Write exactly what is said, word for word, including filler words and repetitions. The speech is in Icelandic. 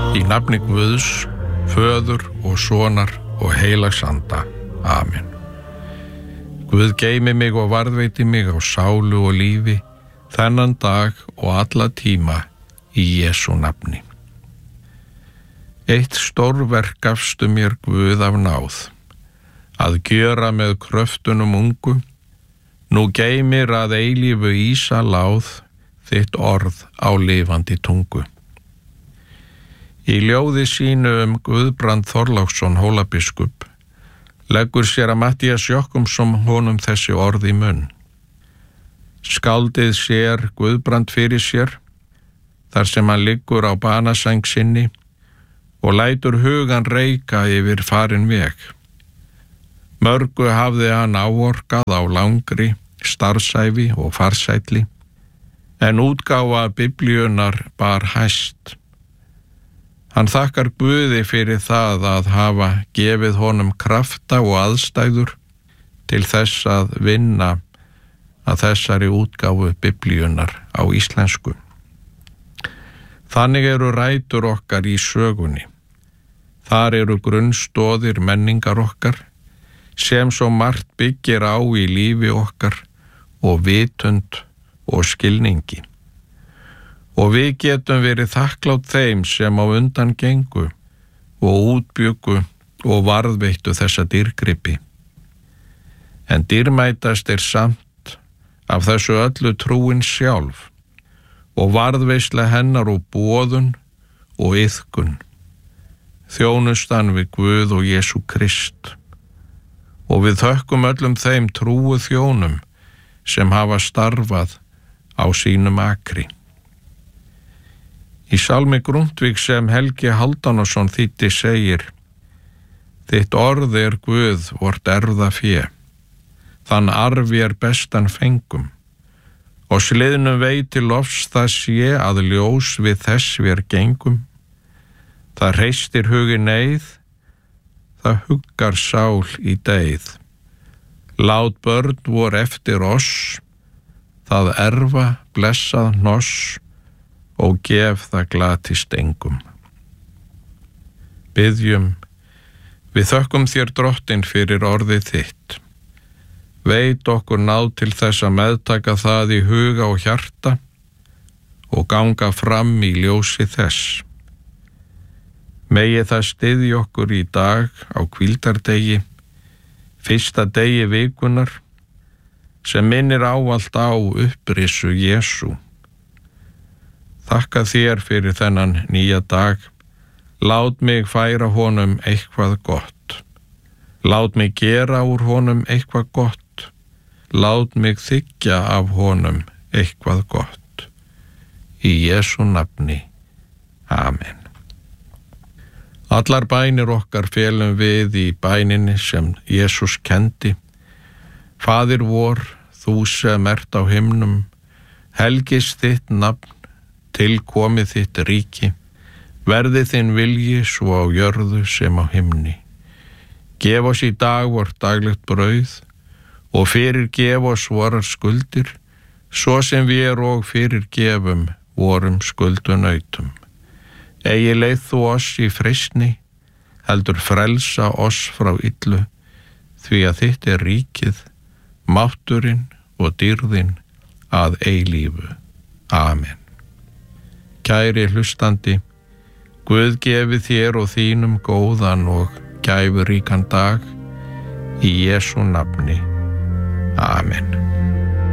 Í nafni Guðs, Föður og Sonar og heilags anda. Amen. Guð geymi mig og varðveiti mig á sálu og lífi, þennan dag og alla tíma í Jesú nafni. Eitt stórverk gafstu mér Guð af náð, að gjöra með kröftunum ungu, nú geymir að eilífu ísa láð, þitt orð á lifandi tungu. Í ljóði sínu um Guðbrand Þorláksson Hólabiskup leggur sér að Matthías Jochumsson honum þessi orð í munn. Skáldið sér Guðbrand fyrir sér, þar sem hann liggur á banasæng sinni og lætur hugan reika yfir farin veg. Mörgu hafði hann áorkað á langri, starfsæfi og farsætli, en útgáfa Biblíunnar bar hæst. Hann þakkar Guði fyrir það að hafa gefið honum krafta og aðstæður til þess að vinna að þessari útgáfu Biblíunnar á íslensku. Þannig eru rætur okkar í sögunni. Þar eru grunnstoðir menningar okkar, sem svo margt byggir á í lífi okkar og vitund og skilningi. Og við getum verið þakklátt þeim sem á undan gengu og útbjuggu og varðveittu þessa dýrgripi. En dýrmætast er samt af þessu öllu trúin sjálf og varðveisla hennar og boðun og iðkun, þjónustan við Guð og Jesú Krist. Og við þökkum öllum þeim trúu þjónum sem hafa starfað á sínum akri. Í Sálmi Grundtvig sem Helgi Hálfdanarson þýddi segir: Þitt orð er Guð vort erfða fé, þann arfi er bestan fengum, og sliðnum veit til lofs það sé að ljós við þess vér gengum. Það hreistir hugi neyð, það huggar sál í deyð. Lát börn vor eftir oss, það erfa blessað hnoss, og gef það glatist engum. Biðjum, við þökkum þér Drottinn fyrir orðið þitt. Veit okkur náð til þess að meðtaka það í huga og hjarta og ganga fram í ljósi þess. Megi það styðji okkur í dag á hvíldardegi, fyrsta degi vikunar, sem minnir ávallt á upprissu Jesú. Þakka þér fyrir þennan nýja dag. Lát mig færa honum eitthvað gott. Lát mig gera úr honum eitthvað gott. Lát mig þiggja af honum eitthvað gott. Í Jesú nafni. Amen. Allar bænir okkar felum við í bæninni sem Jesús kendi. Faðir vor, þú sem ert á himnum, helgist þitt nafn, tilkomið þitt ríki, verði þinn vilji svo á jörðu sem á himni. Gef oss í dag vort daglegt brauð og fyrirgef oss vorar skuldir, svo sem við og fyrirgefum vorum skuldunautum. Eigi leið þú oss í freistni, heldur frelsa oss frá illu, því að þitt er ríkið, mátturinn og dýrðin að eilífu. Amen. Kæri hlustandi, Guð gefi þér og þínum góðan og gæfuríkan dag í Jesú nafni. Amen.